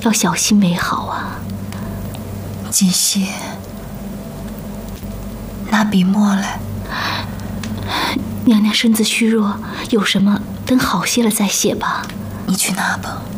要小心为好啊。 锦溪，拿笔墨来。 娘娘身子虚弱，有什么等好些了再写吧。 你去拿吧。